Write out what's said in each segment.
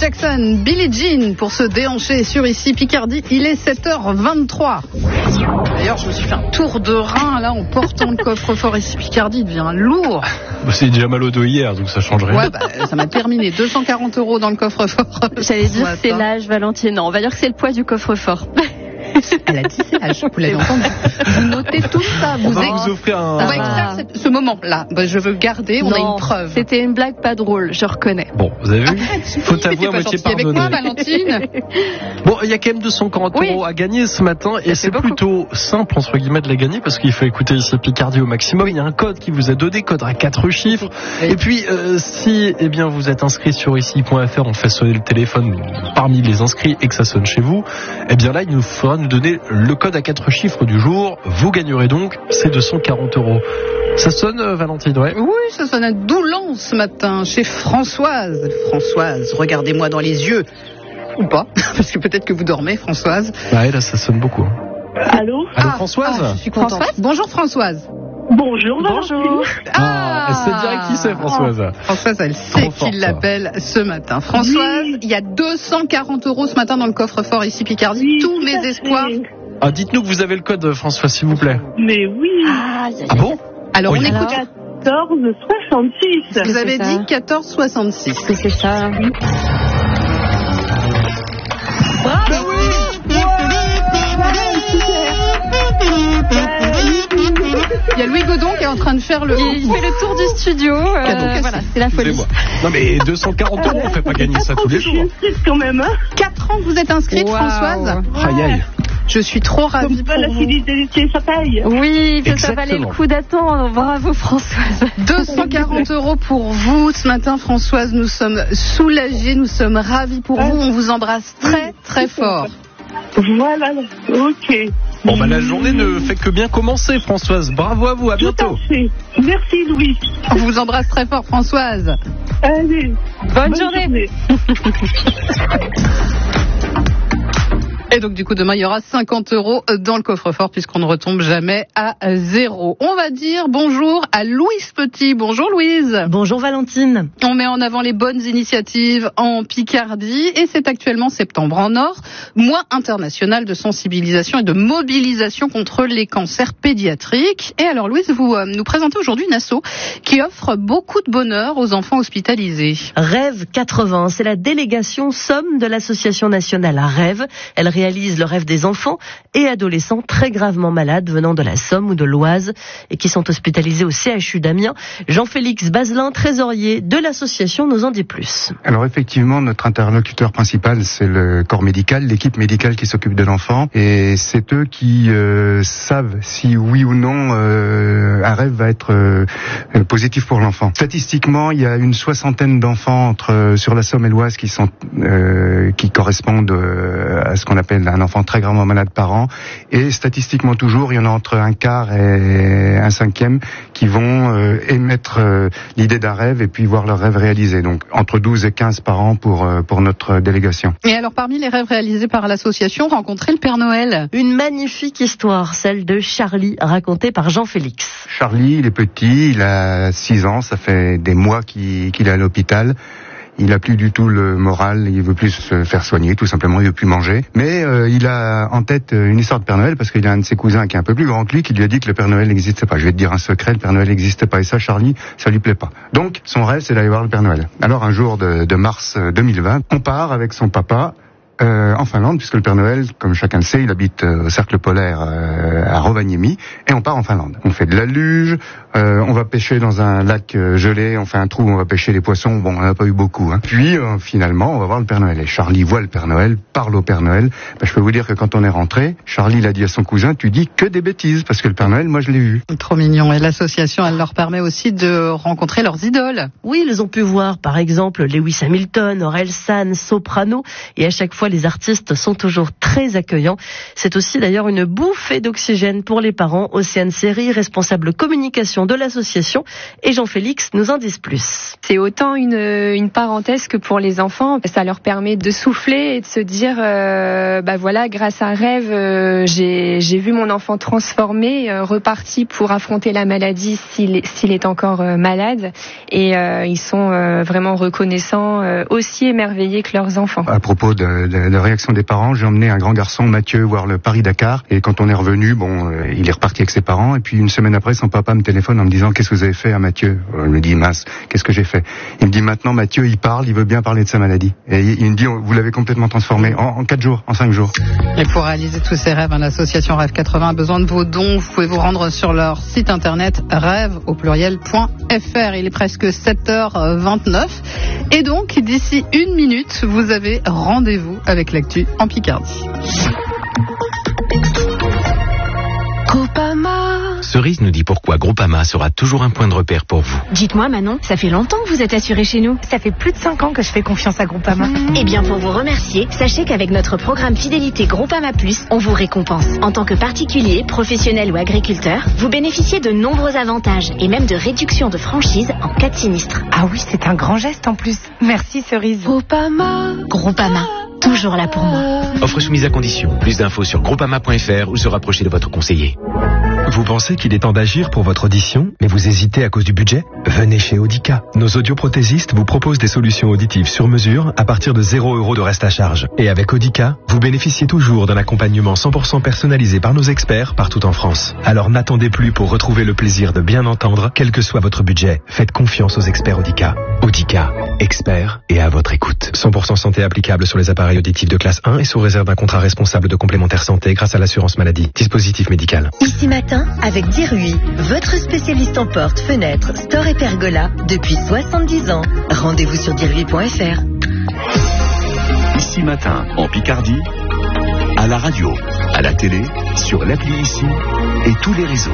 Jackson, Billie Jean pour se déhancher sur ici Picardie. Il est 7h23. D'ailleurs, je me suis fait un tour de rein là en portant le coffre-fort ici Picardie. Il devient lourd. C'est déjà mal au dos hier, donc ça change rien. Ouais, ça m'a terminé. 240 € dans le coffre-fort. J'allais dire c'est l'âge, Valentine. Non, on va dire que c'est le poids du coffre-fort. Elle a dit c'est l'âge, vous l'avez entendu. Vous notez tout ça. On va vous offrir un... On va extraire ce moment-là. Je veux garder, on a une preuve. C'était une blague pas drôle, je reconnais. Bon, vous avez vu, faut t'avouer à moitié pardonné. Avec moi, Valentine. Bon, il y a quand même 240 € à gagner ce matin, et c'est plutôt simple, entre guillemets, de la gagner, parce qu'il faut écouter ici Picardie au maximum. Il y a un code qui vous est donné, code à 4 chiffres. Et puis, si vous êtes inscrit sur ici.fr, on fait sonner le téléphone parmi les inscrits et que ça sonne chez vous, là, il nous faudra nous donner le code à 4 chiffres du jour. Vous gagnerez donc ces 240 €. Ça sonne, Valentine, ouais? Oui, ça sonne à Doulan ce matin, chez Françoise. Françoise, regardez-moi dans les yeux. Ou pas, parce que peut-être que vous dormez, Françoise. Ouais, là, ça sonne beaucoup. Allô? Françoise? Je suis contente. Françoise. Bonjour, Françoise. Bonjour, Valentine. Elle sait direct qui c'est, Françoise. Françoise, elle sait qui l'appelle ce matin. Françoise, il y a 240 € ce matin dans le coffre-fort ici Picardie. Oui, tous mes espoirs. Dites-nous que vous avez le code, François, s'il vous plaît. Mais oui. Ah bon? Alors, on écoute. 14,66. Vous avez dit 14,66. C'est ça. Bravo! Il y a Louis Godon qui est en train de faire Il fait le tour du studio. Voilà, c'est la folie. Non mais 240 €, on fait pas gagner ça tous les jours. Quand même, hein. 4 ans que vous êtes inscrite, Françoise. Aïe aïe. Je suis trop ravie pour la vous. fidélité, ça paye. Oui, ça valait le coup d'attendre. Bravo, Françoise. 240 € pour vous ce matin, Françoise. Nous sommes soulagés, nous sommes ravis pour vous. On vous embrasse très très fort. Voilà, ok. Bon, la journée ne fait que bien commencer, Françoise. Bravo à vous, à bientôt. Tout à fait. Merci, Louis. On vous embrasse très fort, Françoise. Allez. Bonne journée. Et donc, du coup, demain, il y aura 50 € dans le coffre-fort puisqu'on ne retombe jamais à 0. On va dire bonjour à Louise Petit. Bonjour, Louise. Bonjour, Valentine. On met en avant les bonnes initiatives en Picardie et c'est actuellement septembre en Nord, mois international de sensibilisation et de mobilisation contre les cancers pédiatriques. Et alors, Louise, vous nous présentez aujourd'hui une asso qui offre beaucoup de bonheur aux enfants hospitalisés. Rêve 80, c'est la délégation Somme de l'association nationale Rêve. Elle réalise le rêve des enfants et adolescents très gravement malades venant de la Somme ou de l'Oise et qui sont hospitalisés au CHU d'Amiens. Jean-Félix Bazelin, trésorier de l'association, nous en dit plus. Alors effectivement, notre interlocuteur principal, c'est le corps médical, l'équipe médicale qui s'occupe de l'enfant, et c'est eux qui savent si oui ou non un rêve va être positif pour l'enfant. Statistiquement, il y a une 60aine d'enfants sur la Somme et l'Oise qui correspondent à ce qu'on appelle un enfant très gravement malade par an, et statistiquement toujours, il y en a entre un quart et un cinquième qui vont émettre l'idée d'un rêve et puis voir leur rêve réalisé. Donc entre 12 et 15 par an pour notre délégation. Et alors parmi les rêves réalisés par l'association, rencontrer le Père Noël. Une magnifique histoire, celle de Charlie, racontée par Jean-Félix. Charlie, il est petit, il a 6 ans, ça fait des mois qu'il est à l'hôpital. Il a plus du tout le moral, il veut plus se faire soigner, tout simplement, il veut plus manger. Mais il a en tête une histoire de Père Noël, parce qu'il y a un de ses cousins qui est un peu plus grand que lui, qui lui a dit que le Père Noël n'existait pas. Je vais te dire un secret, le Père Noël n'existe pas, et ça, Charlie, ça lui plaît pas. Donc, son rêve, c'est d'aller voir le Père Noël. Alors, un jour de mars 2020, on part avec son papa en Finlande, puisque le Père Noël, comme chacun le sait, il habite au cercle polaire à Rovaniemi, et on part en Finlande. On fait de la luge, on va pêcher dans un lac gelé, on fait un trou, on va pêcher les poissons, bon, on n'a pas eu beaucoup. Puis, finalement, on va voir le Père Noël. Et Charlie voit le Père Noël, parle au Père Noël. Je peux vous dire que quand on est rentré, Charlie l'a dit à son cousin, tu dis que des bêtises, parce que le Père Noël, moi, je l'ai vu. Trop mignon. Et l'association, elle leur permet aussi de rencontrer leurs idoles. Oui, ils ont pu voir, par exemple, Lewis Hamilton, Orelsan, Soprano, et à chaque fois, fois, les artistes sont toujours très accueillants. C'est aussi d'ailleurs une bouffée d'oxygène pour les parents. Océane Séry, responsable communication de l'association, et Jean-Félix nous en disent plus. C'est autant une parenthèse que pour les enfants. Ça leur permet de souffler et de se dire, voilà, grâce à un rêve, j'ai vu mon enfant transformé, reparti pour affronter la maladie s'il est encore malade. Et ils sont vraiment reconnaissants, aussi émerveillés que leurs enfants. À propos de réaction des parents, j'ai emmené un grand garçon, Mathieu, voir le Paris-Dakar. Et quand on est revenu, il est reparti avec ses parents. Et puis une semaine après, son papa me téléphone en me disant: qu'est-ce que vous avez fait à Mathieu? Je me dis: mince, qu'est-ce que j'ai fait? Il me dit: maintenant Mathieu, il parle, il veut bien parler de sa maladie. Et il me dit: vous l'avez complètement transformé en 4 jours, en 5 jours. Et pour réaliser tous ces rêves, l'association Rêve 80 a besoin de vos dons. Vous pouvez vous rendre sur leur site internet rêve.fr. Il est presque 7h29. Et donc, d'ici 1 minute, vous avez rendez-vous avec l'actu en Picardie. Cerise nous dit pourquoi Groupama sera toujours un point de repère pour vous. Dites-moi Manon, ça fait longtemps que vous êtes assurée chez nous. Ça fait plus de 5 ans que je fais confiance à Groupama. Eh bien, pour vous remercier, sachez qu'avec notre programme Fidélité Groupama Plus, on vous récompense. En tant que particulier, professionnel ou agriculteur, vous bénéficiez de nombreux avantages et même de réductions de franchise en cas de sinistre. Ah oui, c'est un grand geste en plus. Merci Cerise. Groupama, toujours là pour moi. Offre soumise à condition. Plus d'infos sur groupama.fr ou se rapprocher de votre conseiller. Vous pensez qu'il est temps d'agir pour votre audition, mais vous hésitez à cause du budget? Venez chez Audica. Nos audioprothésistes vous proposent des solutions auditives sur mesure à partir de 0 € de reste à charge. Et avec Audica, vous bénéficiez toujours d'un accompagnement 100% personnalisé par nos experts partout en France. Alors n'attendez plus pour retrouver le plaisir de bien entendre, quel que soit votre budget. Faites confiance aux experts Audica. Audica, experts et à votre écoute. 100% santé applicable sur les appareils auditifs de classe 1 et sous réserve d'un contrat responsable de complémentaire santé grâce à l'assurance maladie. Dispositif médical. Ici Matin, avec Dirui, votre spécialiste en portes, fenêtres, store et pergola depuis 70 ans. Rendez-vous sur dirui.fr. Ici Matin, en Picardie, à la radio, à la télé, sur l'appli Ici et tous les réseaux.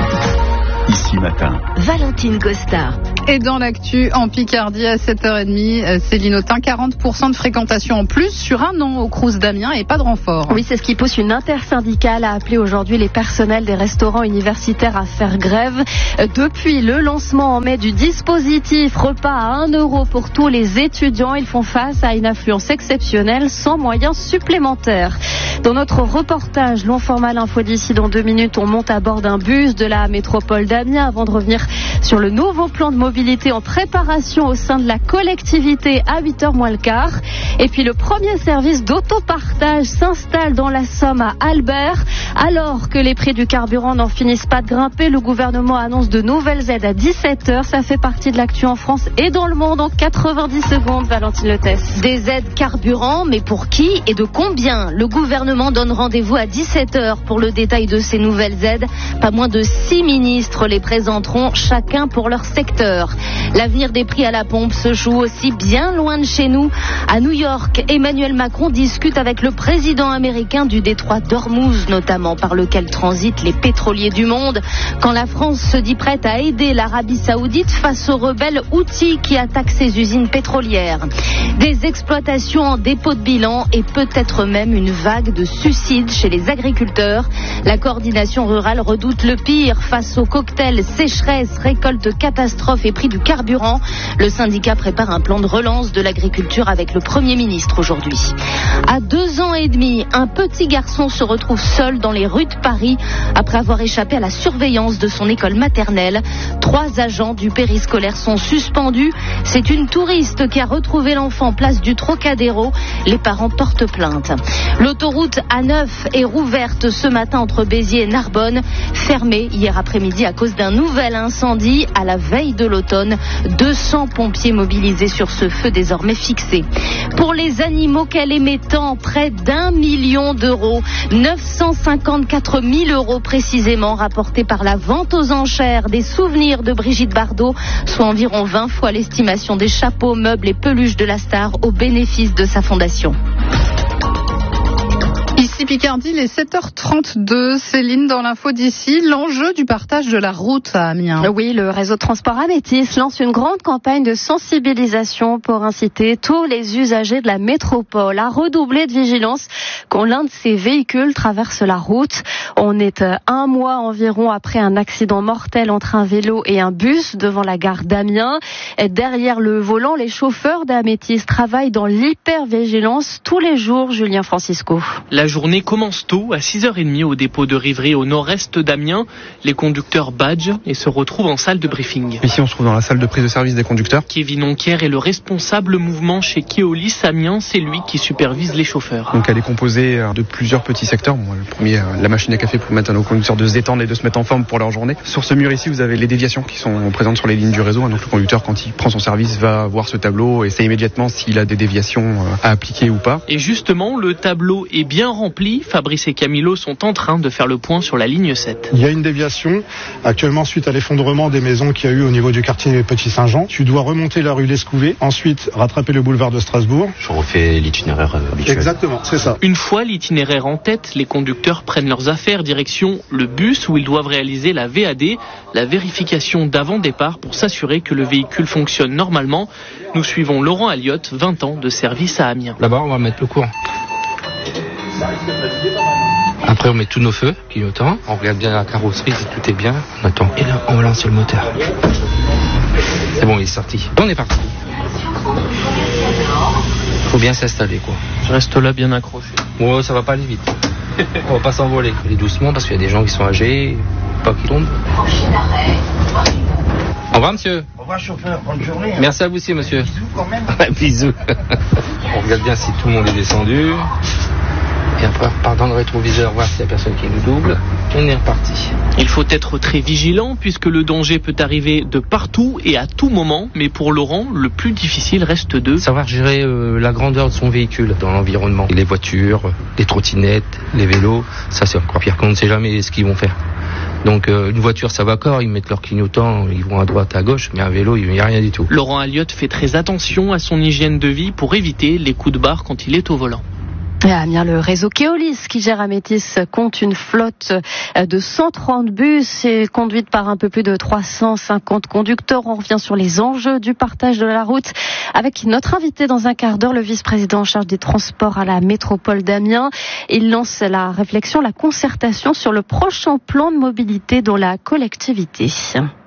Ici Matin. Valentine Costa. Et dans l'actu en Picardie à 7h30, Céline Autain, 40% de fréquentation en plus sur un an au Crous d'Amiens et pas de renfort. Oui, c'est ce qui pousse une intersyndicale à appeler aujourd'hui les personnels des restaurants universitaires à faire grève. Depuis le lancement en mai du dispositif repas à 1 € pour tous les étudiants, ils font face à une affluence exceptionnelle sans moyens supplémentaires. Dans notre reportage, long format l'info d'ici dans 2 minutes, on monte à bord d'un bus de la métropole d'Amiens avant de revenir sur le nouveau plan de mobilité en préparation au sein de la collectivité à 8h moins le quart. Et puis le premier service d'autopartage s'installe dans la Somme à Albert. Alors que les prix du carburant n'en finissent pas de grimper, le gouvernement annonce de nouvelles aides à 17h. Ça fait partie de l'actu en France et dans le monde en 90 secondes, Valentine Letès. Des aides carburant, mais pour qui et de combien? Le gouvernement donne rendez-vous à 17h pour le détail de ces nouvelles aides. Pas moins de 6 ministres les présenteront, chacun pour leur secteur. L'avenir des prix à la pompe se joue aussi bien loin de chez nous. À New York, Emmanuel Macron discute avec le président américain du détroit d'Ormuz, notamment par lequel transitent les pétroliers du monde, quand la France se dit prête à aider l'Arabie Saoudite face aux rebelles Houthis qui attaquent ses usines pétrolières. Des exploitations en dépôt de bilan et peut-être même une vague de suicides chez les agriculteurs. La coordination rurale redoute le pire face au cocktail sécheresse, récolte, catastrophe et prix du carburant. Le syndicat prépare un plan de relance de l'agriculture avec le Premier ministre aujourd'hui. À 2 ans et demi, un petit garçon se retrouve seul dans les rues de Paris après avoir échappé à la surveillance de son école maternelle. 3 agents du périscolaire sont suspendus. C'est une touriste qui a retrouvé l'enfant place du Trocadéro. Les parents portent plainte. L'autoroute A9 est rouverte ce matin entre Béziers et Narbonne, fermée hier après-midi à cause d'un nouvel incendie à la veille de l'automne. 200 pompiers mobilisés sur ce feu désormais fixé. Pour les animaux qu'elle aimait tant, près d'1 million d'euros, 954 000 € précisément rapportés par la vente aux enchères des souvenirs de Brigitte Bardot, soit environ 20 fois l'estimation des chapeaux, meubles et peluches de la star au bénéfice de sa fondation. Ici Picardie, les 7h32. Céline, dans l'info d'ici, l'enjeu du partage de la route à Amiens. Oui, le réseau de transport Amétis lance une grande campagne de sensibilisation pour inciter tous les usagers de la métropole à redoubler de vigilance quand l'un de ces véhicules traverse la route. On est un mois environ après un accident mortel entre un vélo et un bus devant la gare d'Amiens. Derrière le volant, les chauffeurs d'Amétis travaillent dans l'hypervigilance tous les jours. Julien Francisco. La journée commence tôt, à 6h30 au dépôt de Rivry au nord-est d'Amiens. Les conducteurs badge et se retrouvent en salle de briefing. Ici, on se trouve dans la salle de prise de service des conducteurs. Kevin Onquier est le responsable mouvement chez Keolis Amiens. C'est lui qui supervise les chauffeurs. Donc elle est composée de plusieurs petits secteurs. Bon, le premier, la machine à café pour permettre à nos conducteurs de se détendre et de se mettre en forme pour leur journée. Sur ce mur ici, vous avez les déviations qui sont présentes sur les lignes du réseau. Donc le conducteur, quand il prend son service, va voir ce tableau et sait immédiatement s'il a des déviations à appliquer ou pas. Et justement, le tableau est bien rempli. Fabrice et Camilo sont en train de faire le point sur la ligne 7. Il y a une déviation actuellement suite à l'effondrement des maisons qu'il y a eu au niveau du quartier Petit-Saint-Jean. Tu dois remonter la rue Lescouvet, ensuite rattraper le boulevard de Strasbourg. Je refais l'itinéraire habituel. Exactement, c'est ça. Une fois l'itinéraire en tête, les conducteurs prennent leurs affaires direction le bus où ils doivent réaliser la VAD, la vérification d'avant-départ pour s'assurer que le véhicule fonctionne normalement. Nous suivons Laurent Aliotte, 20 ans de service à Amiens. Là-bas, on va mettre le courant. Après, on met tous nos feux clignotants. On regarde bien la carrosserie si tout est bien. On attend. Et là, on va lancer le moteur. C'est bon, il est sorti. On est parti. Faut bien s'installer, quoi. Je reste là bien accroché. Ouais, ça va pas aller vite. On va pas s'envoler. Allez doucement parce qu'il y a des gens qui sont âgés, pas qui tombent. Au revoir, monsieur. Au revoir, chauffeur. Bonne journée. Hein. Merci à vous aussi, monsieur. Bisous quand même. Bisous. On regarde bien si tout le monde est descendu. Et après, on repart dans le rétroviseur, voir s'il y a personne qui nous double. On est reparti. Il faut être très vigilant puisque le danger peut arriver de partout et à tout moment. Mais pour Laurent, le plus difficile reste de savoir gérer la grandeur de son véhicule dans l'environnement. Les voitures, les trottinettes, les vélos, ça c'est encore pire. On ne sait jamais ce qu'ils vont faire. Donc une voiture ça va encore, ils mettent leur clignotant, ils vont à droite, à gauche, mais un vélo il n'y a rien du tout. Laurent Aliotte fait très attention à son hygiène de vie pour éviter les coups de barre quand il est au volant. À Amiens, le réseau Keolis qui gère Amétis compte une flotte de 130 bus et conduite par un peu plus de 350 conducteurs. On revient sur les enjeux du partage de la route avec notre invité dans un quart d'heure, le vice-président en charge des transports à la métropole d'Amiens. Il lance la réflexion, la concertation sur le prochain plan de mobilité dans la collectivité.